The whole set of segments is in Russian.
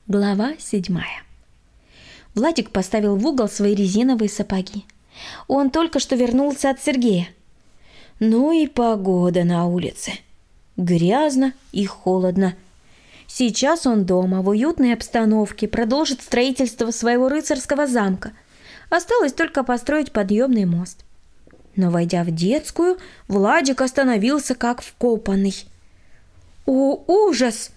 Глава 7. Владик поставил в угол свои резиновые сапоги. Он только что вернулся от Сергея. Ну и погода на улице. Грязно и холодно. Сейчас он дома, в уютной обстановке, продолжит строительство своего рыцарского замка. Осталось только построить подъемный мост. Но, войдя в детскую, Владик остановился как вкопанный. «О, ужас!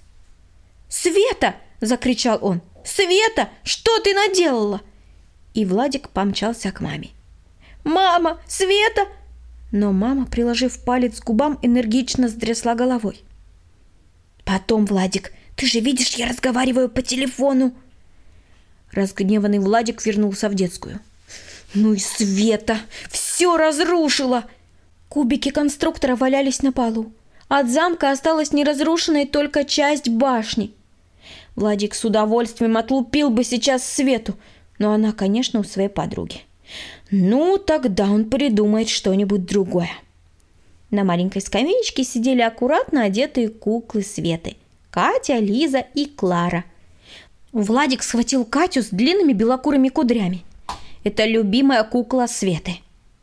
Света!» – закричал он. «Света, что ты наделала?» И Владик помчался к маме. «Мама! Света!» Но мама, приложив палец к губам, энергично затрясла головой. «Потом, Владик, ты же видишь, я разговариваю по телефону!» Разгневанный Владик вернулся в детскую. «Ну и Света! Все разрушила!» Кубики конструктора валялись на полу. От замка осталась неразрушенной только часть башни. Владик с удовольствием отлупил бы сейчас Свету, но она, конечно, у своей подруги. Ну, тогда он придумает что-нибудь другое. На маленькой скамеечке сидели аккуратно одетые куклы Светы: Катя, Лиза и Клара. Владик схватил Катю с длинными белокурыми кудрями. Это любимая кукла Светы.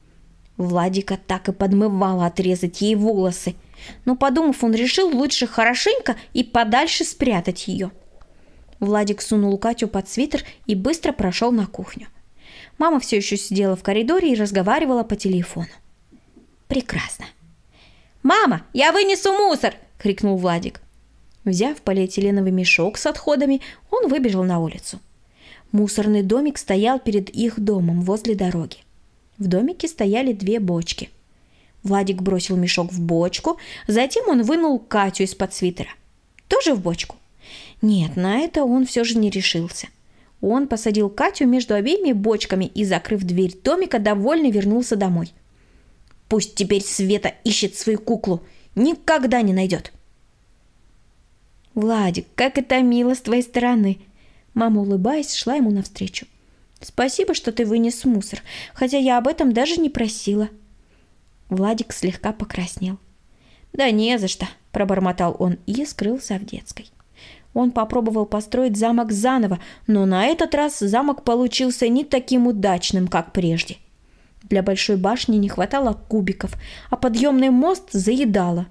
Владика так и подмывало отрезать ей волосы, но, подумав, он решил лучше хорошенько и подальше спрятать ее. Владик сунул Катю под свитер и быстро прошел на кухню. Мама все еще сидела в коридоре и разговаривала по телефону. Прекрасно. «Мама, я вынесу мусор!» – крикнул Владик. Взяв полиэтиленовый мешок с отходами, он выбежал на улицу. Мусорный домик стоял перед их домом возле дороги. В домике стояли 2 бочки. Владик бросил мешок в бочку, затем он вынул Катю из-под свитера. Тоже в бочку? Нет, на это он все же не решился. Он посадил Катю между обеими бочками и, закрыв дверь домика, довольно вернулся домой. Пусть теперь Света ищет свою куклу. Никогда не найдет. «Владик, как это мило с твоей стороны!» Мама, улыбаясь, шла ему навстречу. «Спасибо, что ты вынес мусор, хотя я об этом даже не просила». Владик слегка покраснел. «Да не за что», – пробормотал он и скрылся в детской. Он попробовал построить замок заново, но на этот раз замок получился не таким удачным, как прежде. Для большой башни не хватало кубиков, а подъемный мост заедало.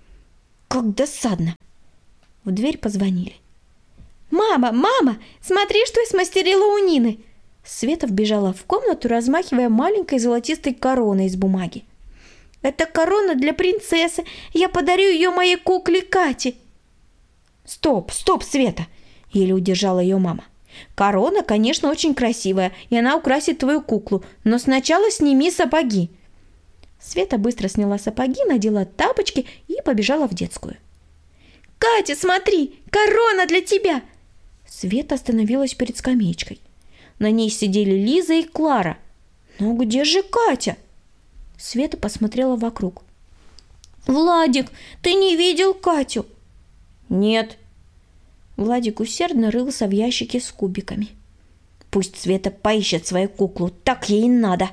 Как досадно! В дверь позвонили. «Мама, мама, смотри, что я смастерила у Нины!» Света вбежала в комнату, размахивая маленькой золотистой короной из бумаги. «Это корона для принцессы. Я подарю ее моей кукле Кате». «Стоп, Света!» – еле удержала ее мама. «Корона, конечно, очень красивая, и она украсит твою куклу, но сначала сними сапоги». Света быстро сняла сапоги, надела тапочки и побежала в детскую. «Катя, смотри, корона для тебя!» Света остановилась перед скамеечкой. На ней сидели Лиза и Клара. «Но где же Катя?» Света посмотрела вокруг. «Владик, ты не видел Катю?» «Нет». Владик усердно рылся в ящике с кубиками. «Пусть Света поищет свою куклу, так ей и надо».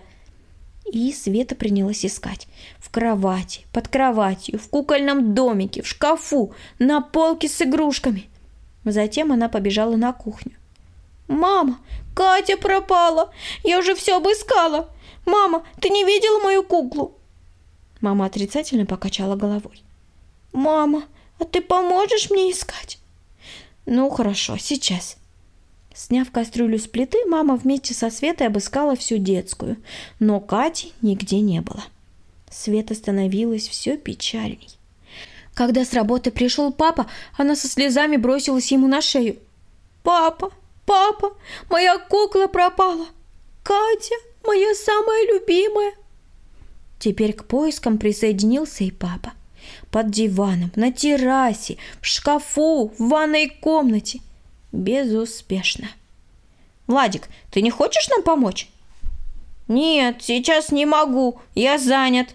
И Света принялась искать. В кровати, под кроватью, в кукольном домике, в шкафу, на полке с игрушками. Затем она побежала на кухню. «Мама, Катя пропала! Я уже все обыскала! Мама, ты не видела мою куклу?» Мама отрицательно покачала головой. «Мама, а ты поможешь мне искать?» «Ну, хорошо, сейчас». Сняв кастрюлю с плиты, мама вместе со Светой обыскала всю детскую, но Кати нигде не было. Света становилась все печальней. Когда с работы пришел папа, она со слезами бросилась ему на шею. «Папа, папа, моя кукла пропала! Катя, моя самая любимая!» Теперь к поискам присоединился и папа. Под диваном, на террасе, в шкафу, в ванной комнате. Безуспешно. «Владик, ты не хочешь нам помочь?» «Нет, сейчас не могу, я занят».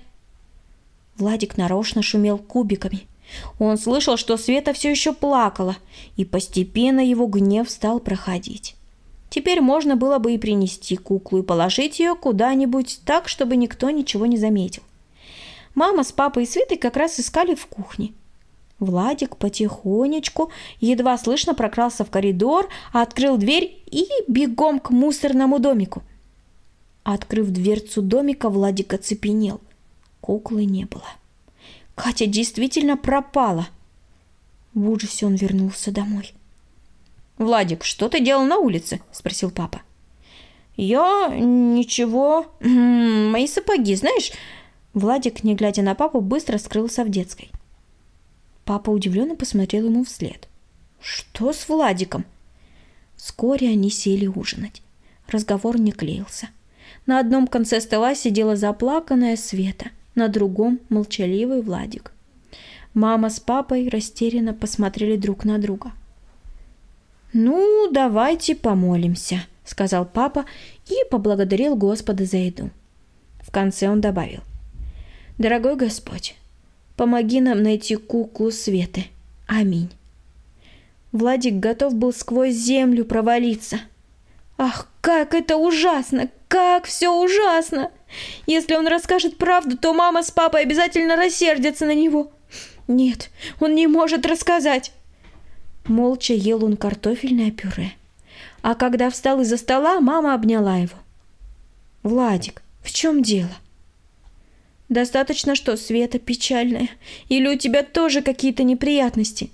Владик нарочно шумел кубиками. Он слышал, что Света все еще плакала, и постепенно его гнев стал проходить. Теперь можно было бы и принести куклу и положить ее куда-нибудь так, чтобы никто ничего не заметил. Мама с папой и Светой как раз искали в кухне. Владик потихонечку, едва слышно прокрался в коридор, открыл дверь и бегом к мусорному домику. Открыв дверцу домика, Владик оцепенел. Куклы не было. Катя действительно пропала. В ужасе он вернулся домой. «Владик, что ты делал на улице?» – спросил папа. «Я... ничего. Мои сапоги, знаешь...» Владик, не глядя на папу, быстро скрылся в детской. Папа удивленно посмотрел ему вслед. «Что с Владиком?» Вскоре они сели ужинать. Разговор не клеился. На одном конце стола сидела заплаканная Света, на другом – молчаливый Владик. Мама с папой растерянно посмотрели друг на друга. «Ну, давайте помолимся», – сказал папа и поблагодарил Господа за еду. В конце он добавил: «Дорогой Господь, помоги нам найти куклу Светы. Аминь». Владик готов был сквозь землю провалиться. Ах, как это ужасно! Как все ужасно! Если он расскажет правду, то мама с папой обязательно рассердятся на него. Нет, он не может рассказать. Молча ел он картофельное пюре. А когда встал из-за стола, мама обняла его. «Владик, в чем дело?» «Достаточно, что Света печальная. Или у тебя тоже какие-то неприятности?»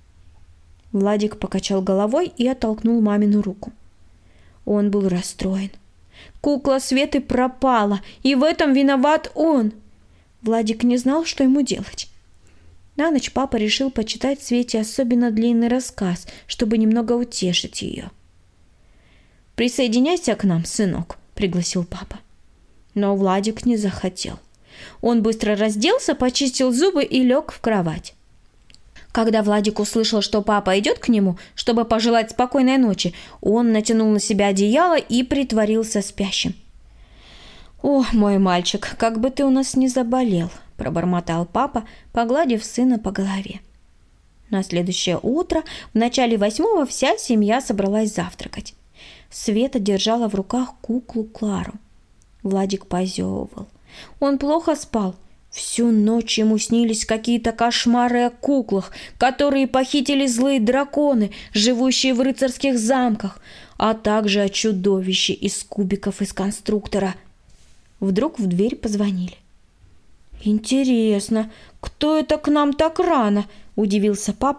Владик покачал головой и оттолкнул мамину руку. Он был расстроен. Кукла Светы пропала, и в этом виноват он. Владик не знал, что ему делать. На ночь папа решил почитать Свете особенно длинный рассказ, чтобы немного утешить ее. «Присоединяйся к нам, сынок», — пригласил папа. Но Владик не захотел. Он быстро разделся, почистил зубы и лег в кровать. Когда Владик услышал, что папа идет к нему, чтобы пожелать спокойной ночи, он натянул на себя одеяло и притворился спящим. «О, мой мальчик, как бы ты у нас не заболел», – пробормотал папа, погладив сына по голове. На следующее утро, в начале 8-го, вся семья собралась завтракать. Света держала в руках куклу Клару. Владик позевывал. Он плохо спал. Всю ночь ему снились какие-то кошмары о куклах, которые похитили злые драконы, живущие в рыцарских замках, а также о чудовище из кубиков из конструктора. Вдруг в дверь позвонили. «Интересно, кто это к нам так рано?» – удивился папа,